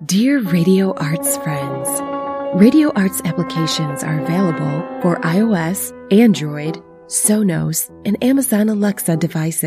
Dear Radio Arts friends, Radio Arts applications are available for iOS, Android, Sonos, and Amazon Alexa devices.